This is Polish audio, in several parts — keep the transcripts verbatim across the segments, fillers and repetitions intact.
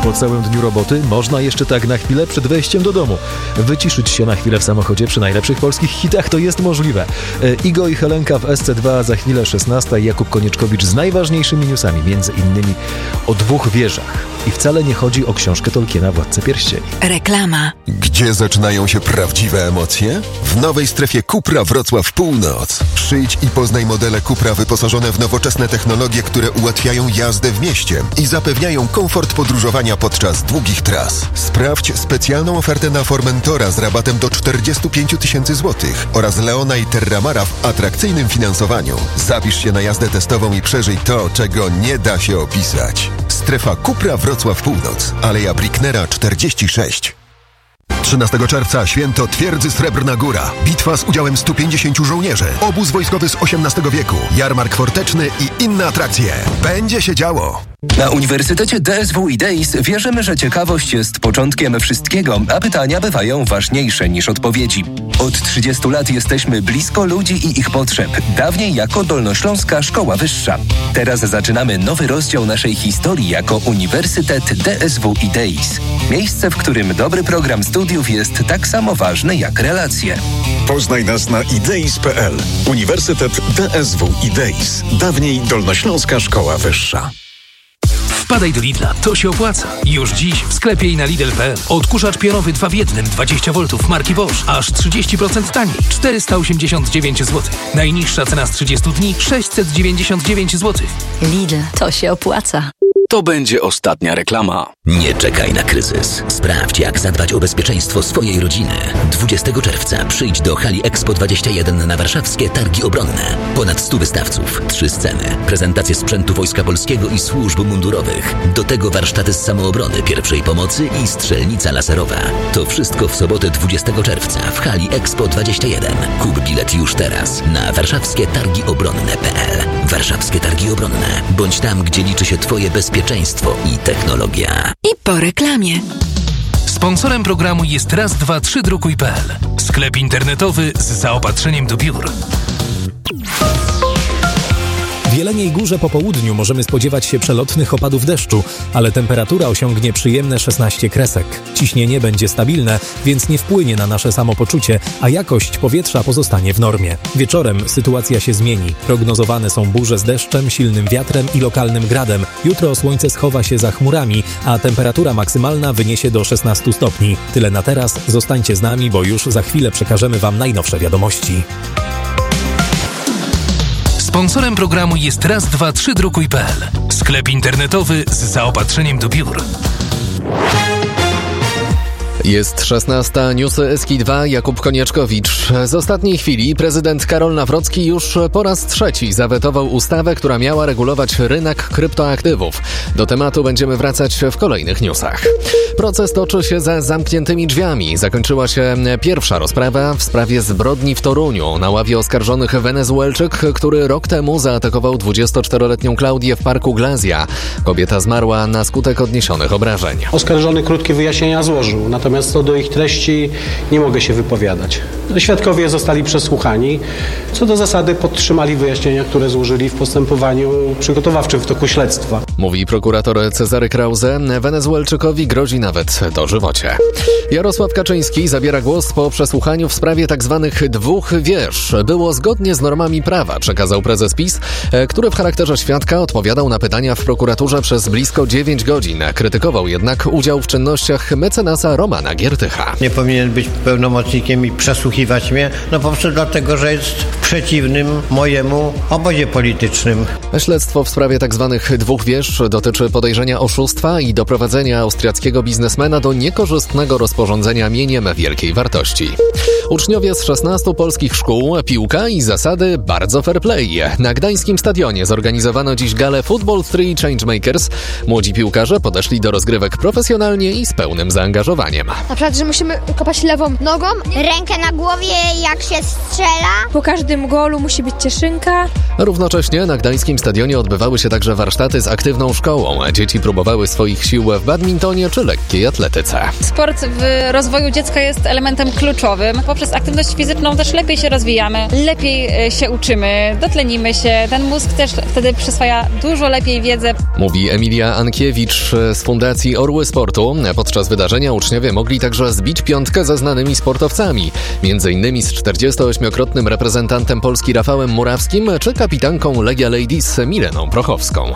Po całym dniu roboty można jeszcze tak na chwilę przed wejściem do domu wyciszyć się na chwilę w samochodzie przy najlepszych polskich hitach. To jest możliwe. Igo i Helenka w S C dwa, za chwilę szesnasta. Jakub Konieczkowicz z najważniejszymi newsami, między innymi o dwóch wieżach. I wcale nie chodzi o książkę Tolkiena Władcę Pierścieni. Reklama. Gdzie zaczynają się prawdziwe emocje? W nowej strefie Cupra Wrocław Północ. Przyjdź i poznaj modele Cupra wyposażone w nowoczesne technologie, które ułatwiają jazdę w mieście i zapewniają komfort podróżowania podczas długich tras. Sprawdź specjalną ofertę na Formentora z rabatem do czterdzieści pięć tysięcy złotych oraz Leona i Terramara w atrakcyjnym finansowaniu. Zapisz się na jazdę testową i przeżyj to, czego nie da się opisać. Strefa Cupra Wrocław Północ, Aleja Bricknera czterdzieści sześć. trzynastego czerwca święto Twierdzy Srebrna Góra. Bitwa z udziałem stu pięćdziesięciu żołnierzy. Obóz wojskowy z osiemnastego wieku. Jarmark forteczny i inne atrakcje. Będzie się działo. Na Uniwersytecie D S W i D E I S wierzymy, że ciekawość jest początkiem wszystkiego, a pytania bywają ważniejsze niż odpowiedzi. Od trzydziestu lat jesteśmy blisko ludzi i ich potrzeb. Dawniej jako Dolnośląska Szkoła Wyższa. Teraz zaczynamy nowy rozdział naszej historii jako Uniwersytet D S W i D E I S. Miejsce, w którym dobry program studiów jest tak samo ważny jak relacje. Poznaj nas na ideis kropka p l. Uniwersytet D S W i D E I S. Dawniej Dolnośląska Szkoła Wyższa. Wpadaj do Lidla, to się opłaca. Już dziś w sklepie i na Lidl kropka p l. Odkurzacz pionowy dwa w jednym dwadzieścia woltów marki Bosch. Aż trzydzieści procent taniej. czterysta osiemdziesiąt dziewięć złotych. Najniższa cena z trzydziestu dni sześćset dziewięćdziesiąt dziewięć złotych. Lidl, to się opłaca. To będzie ostatnia reklama. Nie czekaj na kryzys. Sprawdź, jak zadbać o bezpieczeństwo swojej rodziny. dwudziestego czerwca przyjdź do hali Expo dwadzieścia jeden na warszawskie Targi Obronne. Ponad stu wystawców, trzy sceny, prezentacje sprzętu Wojska Polskiego i służb mundurowych. Do tego warsztaty z samoobrony, pierwszej pomocy i strzelnica laserowa. To wszystko w sobotę dwudziestego czerwca w hali Expo dwadzieścia jeden. Kup bilet już teraz na warszawskie targi obronne kropka p l. Warszawskie Targi Obronne. Bądź tam, gdzie liczy się twoje bezpieczeństwo i technologia. I po reklamie. Sponsorem programu jest raz dwa trzy drukuj kropka p l. Sklep internetowy z zaopatrzeniem do biur. W Jeleniej Górze po południu możemy spodziewać się przelotnych opadów deszczu, ale temperatura osiągnie przyjemne szesnaście kresek. Ciśnienie będzie stabilne, więc nie wpłynie na nasze samopoczucie, a jakość powietrza pozostanie w normie. Wieczorem sytuacja się zmieni. Prognozowane są burze z deszczem, silnym wiatrem i lokalnym gradem. Jutro słońce schowa się za chmurami, a temperatura maksymalna wyniesie do szesnastu stopni. Tyle na teraz. Zostańcie z nami, bo już za chwilę przekażemy Wam najnowsze wiadomości. Sponsorem programu jest raz dwa trzy drukuj kropka p l. Sklep internetowy z zaopatrzeniem do biur. Jest szesnasta, newsy S K dwa, Jakub Konieczkowicz. Z ostatniej chwili prezydent Karol Nawrocki już po raz trzeci zawetował ustawę, która miała regulować rynek kryptoaktywów. Do tematu będziemy wracać w kolejnych newsach. Proces toczy się za zamkniętymi drzwiami. Zakończyła się pierwsza rozprawa w sprawie zbrodni w Toruniu. Na ławie oskarżonych Wenezuelczyk, który rok temu zaatakował dwudziestoczteroletnią Klaudię w parku Glazja. Kobieta zmarła na skutek odniesionych obrażeń. Oskarżony krótkie wyjaśnienia złożył, natomiast co do ich treści nie mogę się wypowiadać. Świadkowie zostali przesłuchani. Co do zasady podtrzymali wyjaśnienia, które złożyli w postępowaniu przygotowawczym w toku śledztwa. Mówi prokurator Cezary Krause. Wenezuelczykowi grozi nawet dożywocie. Jarosław Kaczyński zabiera głos po przesłuchaniu w sprawie tzw. dwóch wież. Było zgodnie z normami prawa, przekazał prezes PiS, który w charakterze świadka odpowiadał na pytania w prokuraturze przez blisko dziewięć godzin. Krytykował jednak udział w czynnościach mecenasa Romana Giertycha. Nie powinien być pełnomocnikiem i przesłuchiwać mnie, no po prostu dlatego, że jest w przeciwnym mojemu obozie politycznym. Śledztwo w sprawie tzw. dwóch wież dotyczy podejrzenia oszustwa i doprowadzenia austriackiego biznesmena do niekorzystnego rozporządzenia mieniem wielkiej wartości. Uczniowie z szesnastu polskich szkół, piłka i zasady bardzo fair play. Na gdańskim stadionie zorganizowano dziś galę Football trzy Changemakers. Młodzi piłkarze podeszli do rozgrywek profesjonalnie i z pełnym zaangażowaniem. Na przykład, że musimy kopać lewą nogą. Rękę na głowie, jak się strzela. Po każdym golu musi być cieszynka. Równocześnie na gdańskim stadionie odbywały się także warsztaty z aktywną szkołą. Dzieci próbowały swoich sił w badmintonie czy lekkiej atletyce. Sport w rozwoju dziecka jest elementem kluczowym. Poprzez aktywność fizyczną też lepiej się rozwijamy, lepiej się uczymy, dotlenimy się. Ten mózg też wtedy przyswaja dużo lepiej wiedzę. Mówi Emilia Ankiewicz z Fundacji Orły Sportu. Podczas wydarzenia uczniowie mogli także zbić piątkę ze znanymi sportowcami. Między innymi z czterdziestoośmiokrotnym reprezentantem Polski Rafałem Murawskim czy kapitanką Legia Ladies Mileną Prochowską.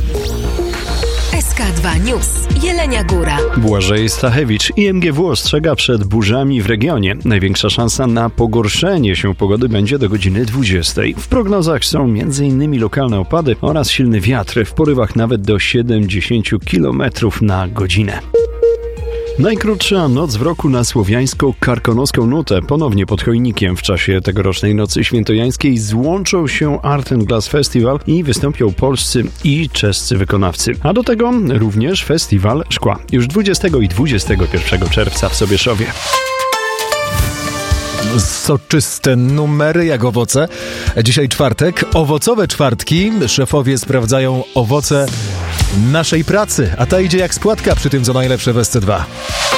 S K dwa News. Jelenia Góra. Błażej Stachewicz. I M G W ostrzega przed burzami w regionie. Największa szansa na pogorszenie się pogody będzie do godziny dwudziestej. W prognozach są między innymi lokalne opady oraz silny wiatr w porywach nawet do siedemdziesiąt kilometrów na godzinę. Najkrótsza noc w roku na słowiańsko-karkonoską nutę. Ponownie pod Chojnikiem w czasie tegorocznej Nocy Świętojańskiej złączą się Art and Glass Festival i wystąpią polscy i czescy wykonawcy. A do tego również Festiwal Szkła. Już dwudziestego i dwudziestego pierwszego czerwca w Sobieszowie. Soczyste numery jak owoce. Dzisiaj czwartek, owocowe czwartki. Szefowie sprawdzają owoce naszej pracy, a ta idzie jak spłatka przy tym, co najlepsze w S C dwa.